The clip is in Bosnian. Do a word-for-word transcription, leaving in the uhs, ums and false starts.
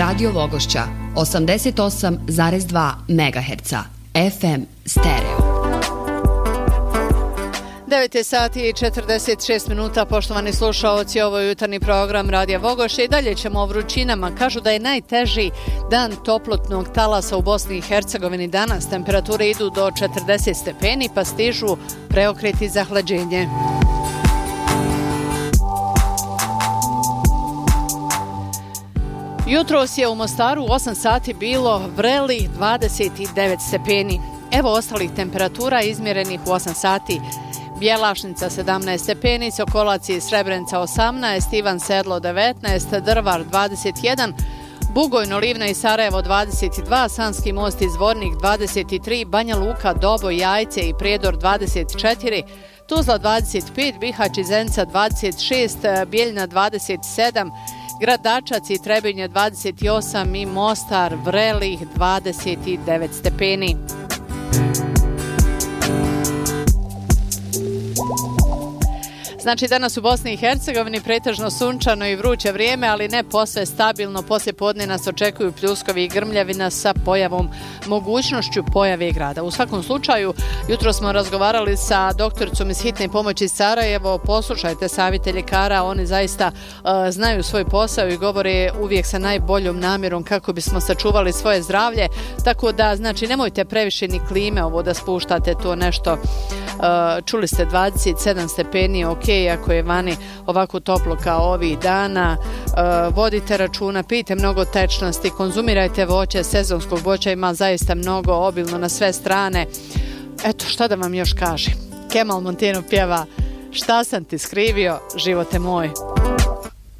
Radio Vogošća osamdeset osam zarez dva megaherca, F M stereo. devet je sati i četrdeset šest minuta, poštovani slušaoci, ovo je jutarnji program Radija Vogošća i dalje ćemo o vrućinama. Kažu da je najteži dan toplotnog talasa u Bosni i Hercegovini danas. Temperature idu do četrdeset stepeni pa stižu preokreti za hlađenje. Jutros je u Mostaru u osam sati bilo vrelih dvadeset devet stepeni. Evo ostalih temperatura izmjerenih u osam sati. Bjelašnica sedamnaest stepeni, Sokolac i Srebrenica osamnaest, Ivan Sedlo devetnaest, Drvar dvadeset jedan, Bugojno, Livna i Sarajevo dvadeset dva, Sanski Most i Zvornik dvadeset tri, Banja Luka, Doboj, Jajce i Prijedor dvadeset četiri, Tuzla dvadeset pet, Bihać i Zenica dvadeset šest, Bijeljna dvadeset sedam, Grad Dačac i Trebinje dvadeset osam i Mostar vrelih dvadeset devet stepeni. Znači danas u Bosni i Hercegovini pretežno sunčano i vruće vrijeme, ali ne posve stabilno. Poslije podne nas očekuju pljuskovi i grmljavina sa pojavom, mogućnošću pojave grada. U svakom slučaju, jutro smo razgovarali sa doktoricom iz hitne pomoći Sarajevo. Poslušajte savjete ljekara, oni zaista uh, znaju svoj posao i govore uvijek sa najboljom namjerom kako bismo sačuvali svoje zdravlje. Tako da, znači, nemojte previše ni klime ovo da spuštate to nešto. Uh, čuli ste dvadeset sedam stepeni, ok, ako je vani ovako toplo kao ovih dana. Uh, vodite računa, pijte mnogo tečnosti, konzumirajte voće, sezonskog voća ima zaista mnogo, obilno na sve strane. Eto, šta da vam još kažem. Kemal Monteno pjeva Šta sam ti skrivio, živote moj.